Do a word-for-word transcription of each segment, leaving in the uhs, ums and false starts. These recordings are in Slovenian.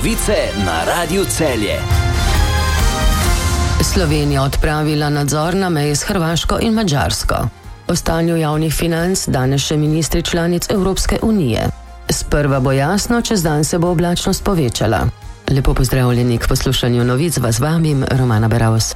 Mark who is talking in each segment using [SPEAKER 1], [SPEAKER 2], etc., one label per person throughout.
[SPEAKER 1] Novice na Radiu Celje.
[SPEAKER 2] Slovenija odpravila nadzor na meji s Hrvaško in Madžarsko. O stanju javnih financ danes še ministri članic Evropske unije. Sprva bo jasno, čez dan se bo oblačnost povečala. Lepo pozdravljeni k poslušanju novic, vas vabim Romana Beravs.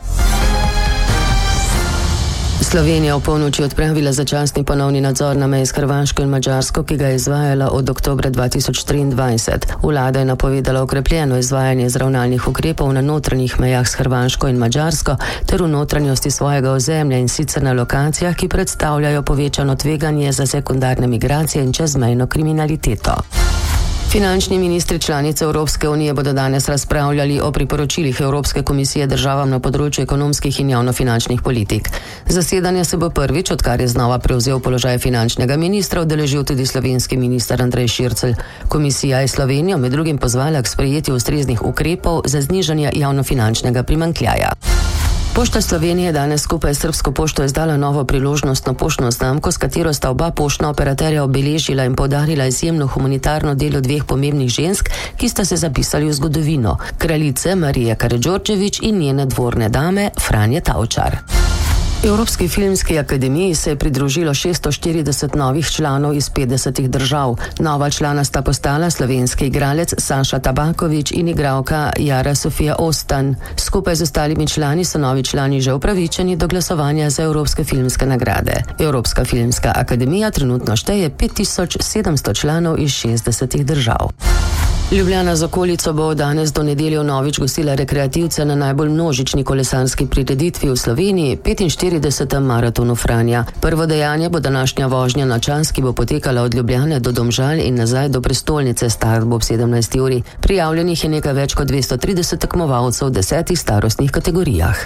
[SPEAKER 2] Slovenija v polnoči odpravila začasni ponovni nadzor na meji s Hrvaško in Madžarsko, ki ga je izvajala od oktobra dva tisoč triindvajset. Vlada je napovedala okrepljeno izvajanje zravnalnih ukrepov na notranjih mejah s Hrvaško in Madžarsko ter v notranjosti svojega ozemlja, in sicer na lokacijah, ki predstavljajo povečano tveganje za sekundarne migracije in čezmejno kriminaliteto. Finančni ministri članice Evropske unije bodo danes razpravljali o priporočilih Evropske komisije državam na področju ekonomskih in javnofinančnih politik. Zasedanje se bo prvič, odkar je znova prevzel položaj finančnega ministra, udeležil tudi slovenski minister Andrej Šircelj. Komisija je Slovenijo med drugim pozvala k sprejetju ustreznih ukrepov za znižanje javnofinančnega primanjkljaja. Pošta Slovenije danes skupaj s Srbsko pošto izdala novo priložnostno poštno znamko, s katero sta oba poštna operaterja obeležila in poudarila izjemno humanitarno delo dveh pomembnih žensk, ki sta se zapisali v zgodovino: kraljice Marije Karađorđević in njene dvorne dame Franje Tavčar. Evropski filmski akademiji se je pridružilo šeststo štirideset novih članov iz petdesetih držav. Nova člana sta postala slovenski igralec Saša Tabaković in igralka Jara Sofija Ostan. Skupaj z ostalimi člani so novi člani že upravičeni do glasovanja za evropske filmske nagrade. Evropska filmska akademija trenutno šteje pet tisoč sedemsto članov iz šestdesetih držav. Ljubljana z okolico bo danes do nedelje vnovič gostila rekreativce na najbolj množični kolesarski prireditvi v Sloveniji, petinštiridesetem maratonu Franja. Prvo dejanje bo današnja vožnja na čas, ki bo potekala od Ljubljane do Domžal in nazaj do prestolnice. Start bo ob sedemnajsti uri. Prijavljenih je nekaj več kot dvesto trideset tekmovalcev v desetih starostnih kategorijah.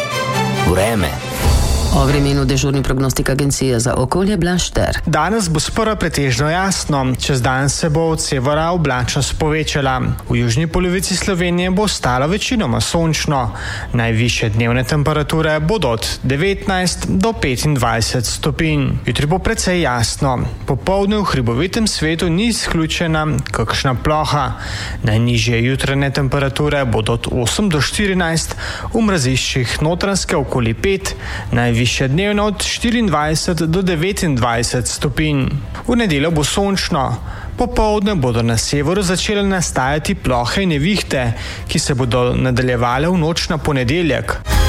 [SPEAKER 1] Vreme.
[SPEAKER 2] O vremenu dežurni prognostik agencije za okolje Blaž Šter.
[SPEAKER 3] Danes bo sprva pretežno jasno, čez dan se bo od severa oblačnost povečala. V južni polovici Slovenije bo ostalo večinoma sončno. Najvišje dnevne temperature bodo od devetnajst do petindvajset stopinj. Jutri bo precej jasno. Popoldne v hribovitem svetu ni izključena kakšna ploha. Najnižje jutranje temperature bodo od osem do štirinajst, v mraziščih Notranjske okoli pet, najvišje Višje dnevno od štiriindvajset do devetindvajset stopinj. V nedeljo bo sončno. Popoldne bodo na severu začele nastajati plohe in nevihte, ki se bodo nadaljevale v noč na ponedeljek.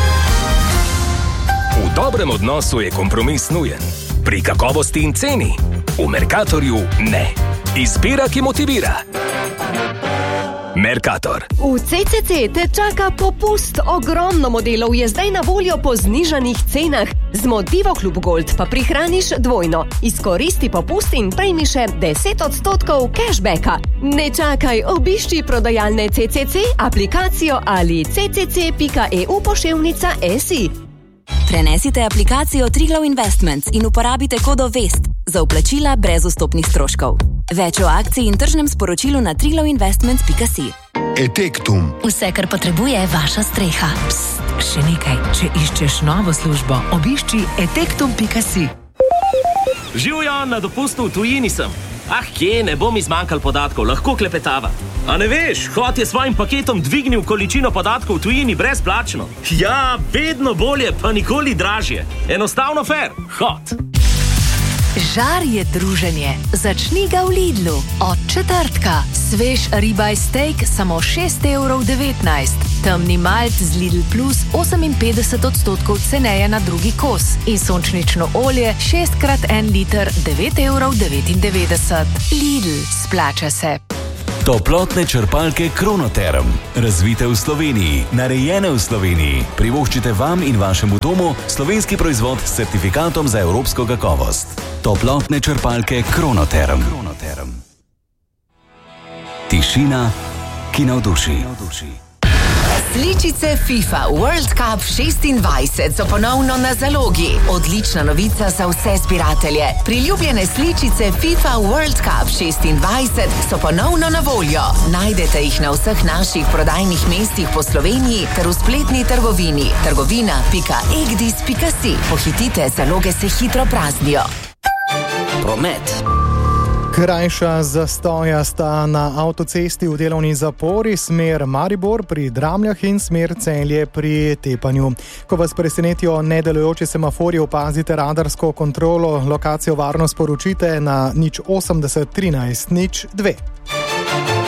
[SPEAKER 1] V dobrem odnosu je kompromis nujen. Pri kakovosti in ceni v Mercatorju ne. Izbira, ki motivira. Mercator.
[SPEAKER 4] V C C C te čaka popust. Ogromno modelov je zdaj na voljo po znižanih cenah. Z Motivo Klub Gold pa prihraniš dvojno. Izkoristi popust in prejmi še deset odstotkov cashbacka. Ne čakaj, obišči prodajalne C C C, aplikacijo ali c c c pika e u poševnica s i.
[SPEAKER 5] Prenesite aplikacijo Triglav Investments in uporabite kodo VEST za vplačila brez vstopnih stroškov. Več o akciji in tržnem sporočilu na triglav investments pika si.
[SPEAKER 6] Etektum.
[SPEAKER 7] Vse, kar potrebuje vaša streha.
[SPEAKER 8] Psst, še nekaj. Če iščeš novo službo, obišči etektum pika si.
[SPEAKER 9] Živjo, na dopustu v tujini sem. Ah, kje, ne bom izmanjkal podatkov, lahko klepetava. A ne veš, Hot je svojim paketom dvignil količino podatkov v tujini brezplačno. Ja, vedno bolje, pa nikoli dražje. Enostavno fair. Hot.
[SPEAKER 7] Žar je druženje. Začni ga v Lidlu. Od četrtka. Svež ribaj steak samo šest evrov devetnajst. Temni malt z Lidl Plus oseminpetdeset odstotkov ceneje na drugi kos. In sončnično olje šest krat en liter devet evrov devetindevetdeset. Lidl, splača se.
[SPEAKER 10] Toplotne črpalke Kronoterm. Razvite v Sloveniji, narejene v Sloveniji. Privoščite vam in vašemu domu slovenski proizvod s certifikatom za evropsko kakovost. Toplotne črpalke Kronoterm. Kronoterm. Tišina, ki navduši.
[SPEAKER 11] Sličice FIFA World Cup šestindvajset so ponovno na zalogi. Odlična novica za vse zbiratelje. Priljubljene sličice FIFA World Cup šestindvajset so ponovno na voljo. Najdete jih na vseh naših prodajnih mestih po Sloveniji ter v spletni trgovini trgovina pika egdis pika si. Pohitite, zaloge se hitro praznijo.
[SPEAKER 1] Promet.
[SPEAKER 6] Krajša zastoja sta na avtocesti v delovni zapori, smer Maribor pri Dramljah in smer Celje pri Tepanju. Ko vas presenetijo nedelujoči semaforji, opazite radarsko kontrolo, lokacijo varno sporočite na nič osemdeset trinajst nič dve.